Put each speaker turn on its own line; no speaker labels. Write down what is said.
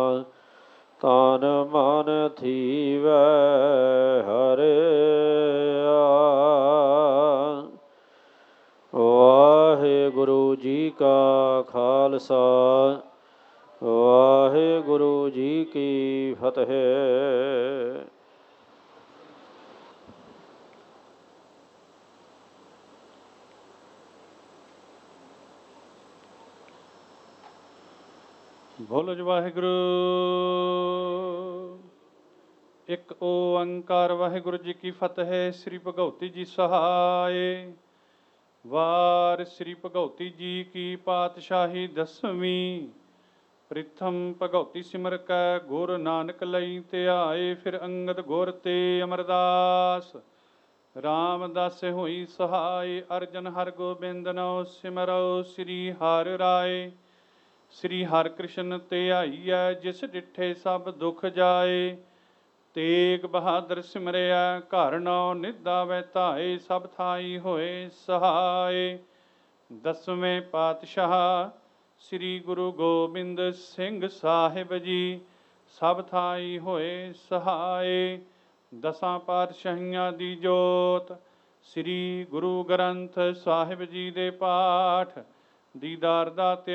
ਤਨ ਮਨ ਥੀਵੈ ਹਰਿਆ। ਵਾਹਿਗੁਰੂ ਜੀ ਕਾ ਖਾਲਸਾ, ਵਾਹਿਗੁਰੂ ਜੀ ਕੀ ਫਤਿਹ। ਬੋਲੋ ਜੀ ਵਾਹਿਗੁਰੂ। ਇੱਕ ਓੰਕਾਰ ਵਾਹਿਗੁਰੂ ਜੀ ਕੀ ਫਤਿਹ। ਸ੍ਰੀ ਭਗਉਤੀ ਜੀ ਸਹਾਏ। ਵਾਰ ਸ੍ਰੀ ਭਗਉਤੀ ਜੀ ਕੀ ਪਾਤਸ਼ਾਹੀ ਦਸਵੀਂ। ਪ੍ਰਿਥਮ ਭਗਉਤੀ ਸਿਮਰ ਕੈ ਗੁਰ ਨਾਨਕ ਲਈ ਧਿਆਏ। ਫਿਰ ਅੰਗਦ ਗੁਰ ਤੇ ਅਮਰਦਾਸ ਰਾਮਦਾਸੇ ਹੋਈ ਸਹਾਏ। ਅਰਜਨ ਹਰ ਗੋਬਿੰਦ ਨੋ ਸਿਮਰੋ ਸ੍ਰੀ ਹਰਿ ਰਾਏ। ਸ੍ਰੀ ਹਰਿ ਕ੍ਰਿਸ਼ਨ ਧਿਆਈਐ ਜਿਸ ਡਿਠੇ ਸਭ ਦੁਖ ਜਾਏ। ਤੇਗ ਬਹਾਦਰ ਸਿਮਰਿਆ ਘਰ ਨੌ ਨਿਧਾ ਵੈ ਧਾਏ। ਸਭ ਥਾਈ ਹੋਏ ਸਹਾਏ। ਦਸਵੇਂ ਪਾਤਸ਼ਾਹ ਸ੍ਰੀ ਗੁਰੂ ਗੋਬਿੰਦ ਸਿੰਘ ਸਾਹਿਬ ਜੀ ਸਭ ਥਾਈ ਹੋਏ ਸਹਾਏ। ਦਸਾਂ ਪਾਤਸ਼ਾਹੀਆਂ ਦੀ ਜੋਤ ਸ੍ਰੀ ਗੁਰੂ ਗ੍ਰੰਥ ਸਾਹਿਬ ਜੀ ਦੇ ਪਾਠ ਦੀਦਾਰ ਦਾ